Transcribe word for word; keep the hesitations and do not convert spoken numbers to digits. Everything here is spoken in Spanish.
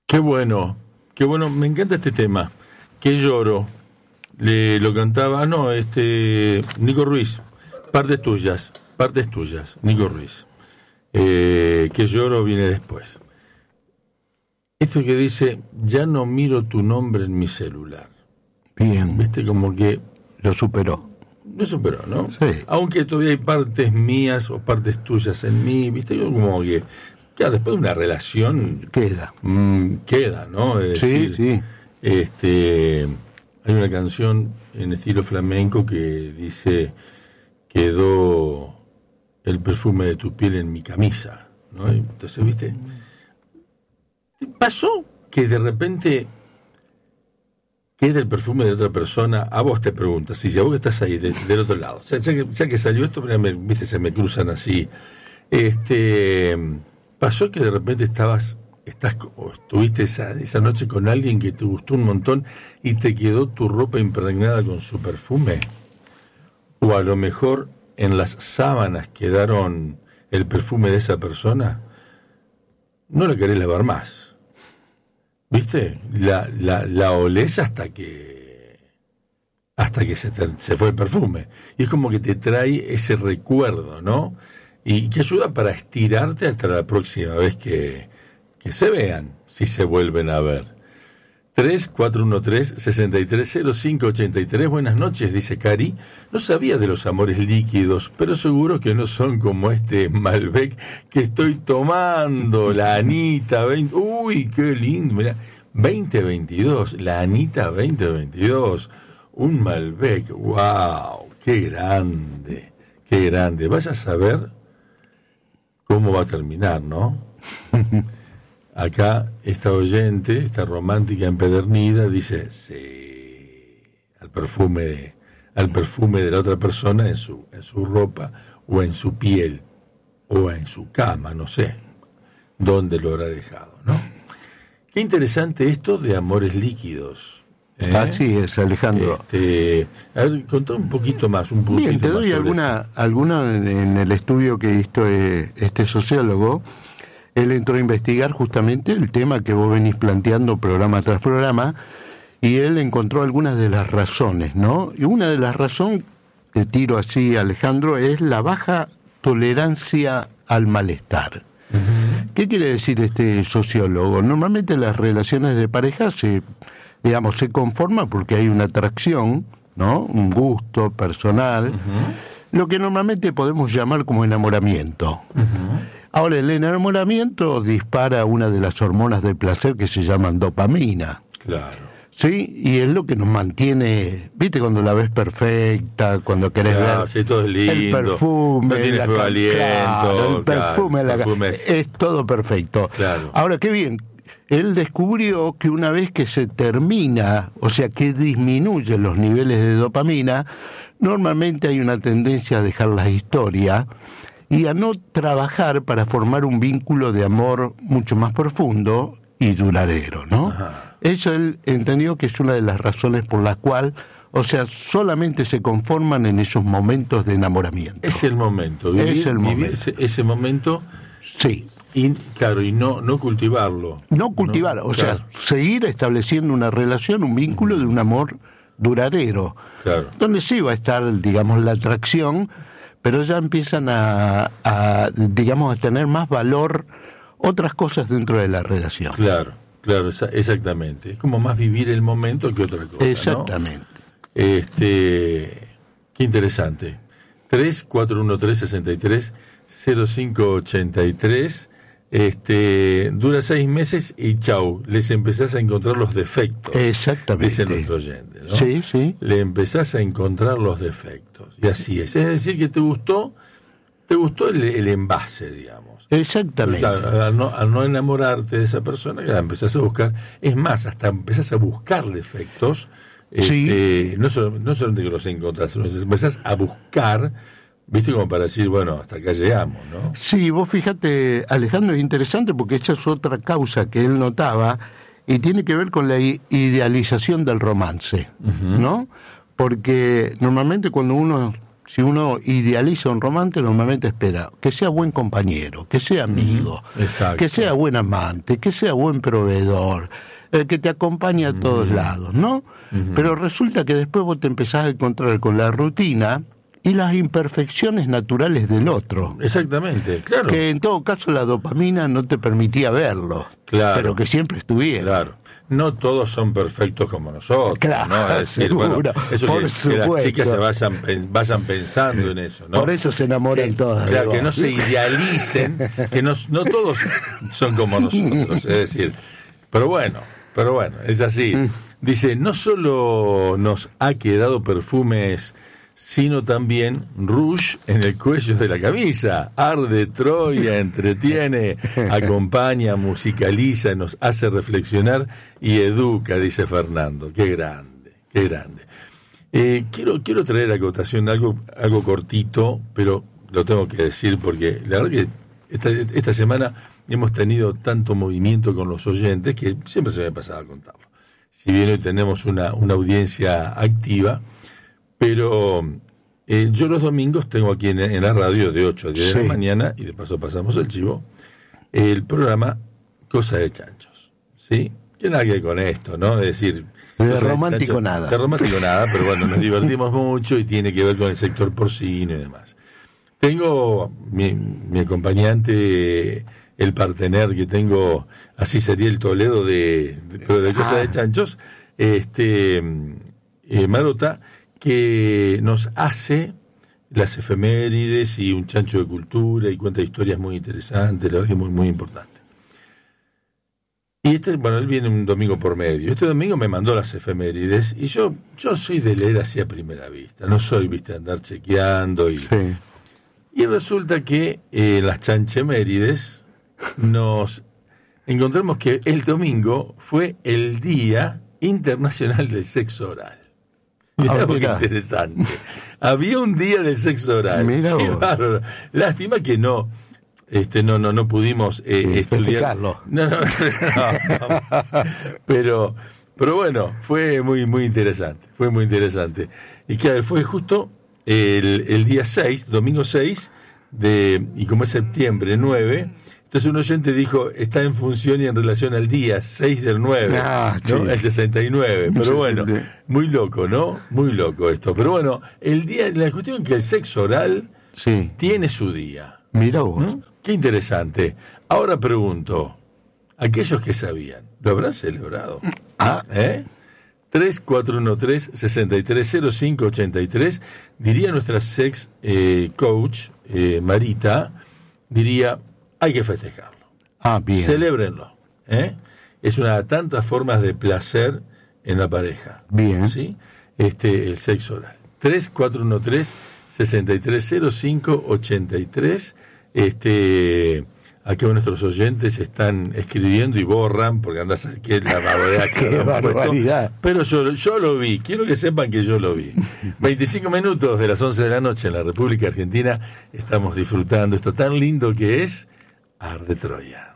Qué bueno, qué bueno, me encanta este tema. Que lloro, le lo cantaba, no, este, Nico Ruiz, partes tuyas, partes tuyas, Nico Ruiz. Eh, que lloro viene después. Esto que dice, ya no miro tu nombre en mi celular. Bien. Viste, como que lo superó. Lo superó, ¿no? Sí. Aunque todavía hay partes mías o partes tuyas en mí, viste, como que ya después de una relación queda, mmm, queda, ¿no? Es sí, decir, sí. Este, hay una canción en estilo flamenco que dice, quedó el perfume de tu piel en mi camisa, ¿no? Entonces, viste, pasó que de repente queda el perfume de otra persona. A vos te preguntas, si a vos que estás ahí de, del otro lado, o sea, ya, que, ya que salió esto, me, viste, se me cruzan así. Este, pasó que de repente estabas, estás, o estuviste esa, esa noche con alguien que te gustó un montón y te quedó tu ropa impregnada con su perfume, o a lo mejor en las sábanas quedaron el perfume de esa persona. No la querés lavar más, ¿viste? La, la, la olés hasta que hasta que se, te, se fue el perfume. Y es como que te trae ese recuerdo, ¿no? Y que ayuda para estirarte hasta la próxima vez que, que se vean, si se vuelven a ver. tres cuatro uno tres, seis tres cero cinco ocho tres. Buenas noches, dice Cari. No sabía de los amores líquidos, pero seguro que no son como este Malbec que estoy tomando. La Anita veinte. Uy, qué lindo. Mirá, veinte veintidós. La Anita veinte veintidós. Un Malbec. Wow, qué grande. Qué grande. Vaya a saber cómo va a terminar, ¿no? Acá esta oyente, esta romántica empedernida, dice sí, al perfume, al perfume de la otra persona en su, en su ropa, o en su piel, o en su cama, no sé dónde lo habrá dejado, ¿no? Qué interesante esto de amores líquidos. ¿eh? Así es, Alejandro. Este, a ver, contá un poquito más, un poquito Bien, te doy más alguna, alguna en el estudio que hizo este sociólogo. Él entró a investigar justamente el tema que vos venís planteando programa tras programa, y él encontró algunas de las razones, ¿no? Y una de las razones, te tiro así, Alejandro, es la baja tolerancia al malestar. Uh-huh. ¿Qué quiere decir este sociólogo? Normalmente las relaciones de pareja se, digamos, se conforman porque hay una atracción, ¿no? Un gusto personal, uh-huh. Lo que normalmente podemos llamar como enamoramiento. Uh-huh. Ahora, el enamoramiento dispara una de las hormonas del placer que se llaman dopamina. Claro. Sí, y es lo que nos mantiene, viste, cuando la ves perfecta, cuando querés claro, ver sí, todo es lindo, el perfume, no tiene la fuego aliento, claro, el perfume, claro, la, perfume es... es todo perfecto. Claro. Ahora, qué bien, él descubrió que una vez que se termina, o sea, que disminuyen los niveles de dopamina, normalmente hay una tendencia a dejar la historia y a no trabajar para formar un vínculo de amor mucho más profundo y duradero, ¿no? Ajá. Eso él entendió que es una de las razones por la cual, o sea, solamente se conforman en esos momentos de enamoramiento. Es el momento, vivir, es el vivir momento. Ese, ese momento. Sí. Y, claro, y no, no cultivarlo. No cultivarlo, no, o claro. sea, seguir estableciendo una relación, un vínculo de un amor duradero. Claro. Donde sí va a estar, digamos, la atracción, pero ya empiezan a, a, digamos, a tener más valor otras cosas dentro de la relación. Claro, claro, exactamente. Es como más vivir el momento que otra cosa. Exactamente. ¿no? Este, qué interesante. tres cuatro uno tres, seis tres, cero cinco ocho tres. Este, dura seis meses y chau, les empezás a encontrar los defectos. Exactamente. Dice nuestro oyente, ¿no? Sí, sí. Le empezás a encontrar los defectos. Y así es. Es decir, que te gustó, te gustó el, el envase, digamos. Exactamente. Claro, al, no, al no enamorarte de esa persona, ya empezás a buscar. Es más, hasta empezás a buscar defectos. Sí. Este, no, solo, no solamente que los encontrás, sino empezás a buscar. ¿Viste? Como para decir, bueno, hasta acá llegamos, ¿no? Sí, vos fíjate, Alejandro, es interesante porque esa es otra causa que él notaba y tiene que ver con la idealización del romance, uh-huh. ¿no? Porque normalmente cuando uno si uno idealiza un romance, normalmente espera que sea buen compañero, que sea amigo, Exacto. que sea buen amante, que sea buen proveedor, eh, que te acompañe a todos uh-huh. lados, ¿no? Uh-huh. Pero resulta que después vos te empezás a encontrar con la rutina y las imperfecciones naturales del otro. Exactamente, claro. Que en todo caso la dopamina no te permitía verlo, claro. pero que siempre estuviera. Claro. No todos son perfectos como nosotros, claro, ¿no? Es decir, seguro, bueno, eso por que, que las chicas se vayan, vayan pensando en eso, ¿no? Por eso se enamoran que, todas. Claro, que no se idealicen, que no, no todos son como nosotros, es decir, pero bueno, pero bueno, es así. Dice, no solo nos ha quedado perfumes, sino también rouge en el cuello de la camisa. Arde Troya, entretiene, acompaña, musicaliza, nos hace reflexionar y educa, dice Fernando. Qué grande, qué grande. Eh, quiero, quiero traer a acotación algo, algo cortito, pero lo tengo que decir porque la verdad que esta, esta semana hemos tenido tanto movimiento con los oyentes que siempre se me pasaba a contarlo. Si bien hoy tenemos una, una audiencia activa, pero eh, yo los domingos tengo aquí en, en la radio de ocho a diez sí. de la mañana, y de paso pasamos el chivo, el programa Cosa de Chanchos, ¿sí? Que nada que ver con esto, ¿no? Es decir... De romántico de nada. De romántico nada, pero bueno, nos divertimos mucho y tiene que ver con el sector porcino y demás. Tengo mi, mi acompañante, el partener que tengo, así sería el Toledo de, de, pero de Cosa ah. de Chanchos, este eh, Marota, que nos hace las efemérides y un chancho de cultura y cuenta historias muy interesantes, la verdad que muy, muy importante. Y este, bueno, él viene un domingo por medio. Este domingo me mandó las efemérides y yo, yo soy de leer así a primera vista, no soy, viste, de andar chequeando y... Sí. Y resulta que en eh, las chanchemérides nos encontramos que el domingo fue el Día Internacional del Sexo Oral. Mirá, oh, mira. Qué interesante. Había un día del sexo oral. Mira qué bárbaro. Lástima que no, este, no, no, no pudimos eh, sí, estudiar. No, no, no, no. Pero, pero bueno, fue muy, muy interesante. Fue muy interesante. Y claro, fue justo el, el día seis, domingo seis, de, y como es septiembre nueve. Entonces un oyente dijo, está en función y en relación al día seis del nueve, ah, ¿no? El sesenta y nueve, pero bueno, muy loco, ¿no? Muy loco esto. Pero bueno, el día, la cuestión es que el sexo oral sí. tiene su día. Mira vos. ¿No? Qué interesante. Ahora pregunto, aquellos que sabían, ¿lo habrán celebrado? Ah. ¿Eh? tres cuatro uno tres, seis tres cero cinco ocho tres, diría nuestra sex eh, coach, eh, Marita, diría... Hay que festejarlo. Ah, bien. Celébrenlo. ¿eh? Es una de tantas formas de placer en la pareja. Bien. ¿Sí? Este, el sexo oral. tres cuatro uno tres, seis tres cero cinco ocho tres. Este, aquí nuestros oyentes están escribiendo y borran, porque andas a que la barbaridad que Qué barbaridad. Pero yo, yo lo vi. Quiero que sepan que yo lo vi. veinticinco minutos de las once de la noche en la República Argentina. Estamos disfrutando esto tan lindo que es Arde Troya.